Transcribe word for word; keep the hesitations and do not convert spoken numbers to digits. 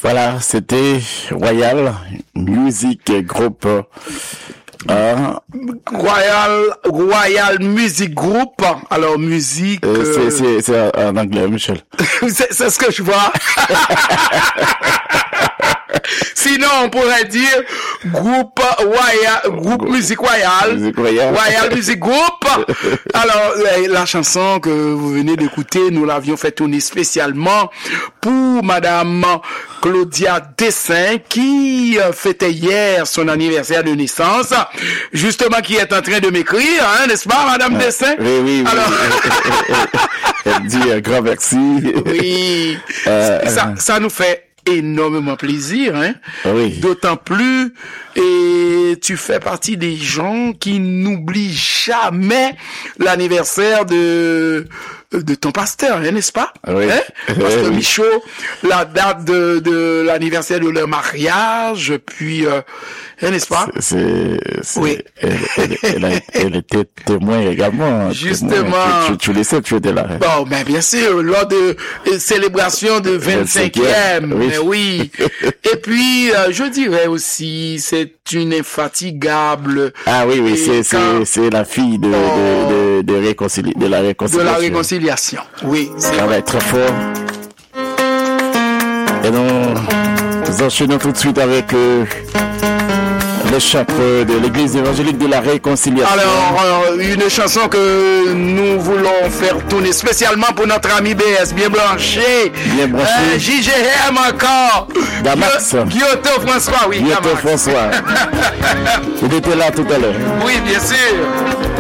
Voilà, c'était Royal Music Group. Euh, Royal Royal Music Group. Alors musique. Euh, euh... c'est, c'est, c'est en anglais, Michel. c'est, c'est ce que je vois. Sinon, on pourrait dire groupe Royal, groupe Musique Royal, Musique Royal, Royal Music Group. Alors, la chanson que vous venez d'écouter, nous l'avions fait tourner spécialement pour Madame Claudia Dessin, qui fêtait hier son anniversaire de naissance, justement, qui est en train de m'écrire, hein, n'est-ce pas, Madame ah, Dessin? Oui, oui, Alors... oui. Elle dit un grand merci. Oui, euh, ça, ça nous fait énormément plaisir, hein. Oui. D'autant plus, et tu fais partie des gens qui n'oublient jamais l'anniversaire de de ton pasteur, hein, n'est-ce pas? Oui. Hein? Pasteur oui. Michaud, la date de de l'anniversaire de leur mariage, puis euh, hein, n'est-ce pas? C'est, c'est oui. Elle, elle, elle, a, elle était témoin également. Justement. Témoin. Tu, tu, tu le sais, tu étais là. Hein? Bon, ben bien sûr, lors de euh, célébration de vingt-cinquième, oui. Mais oui. Et puis, euh, je dirais aussi, c'est une infatigable. Ah oui, oui, c'est, quand... c'est, c'est la fille de, oh, de, de, de, réconcili... de la réconciliation. De la réconciliation, oui. C'est travaille très fort. Et nous, nous enchaînons tout de suite avec euh, le chant de l'Église évangélique de la réconciliation. Alors, euh, une chanson que nous voulons faire tourner spécialement pour notre ami B S, bien branché. Bien branché. Euh, J G M encore. Damax. Guyoto François, oui. Guyoto François. Il était là tout à l'heure. Oui, bien sûr.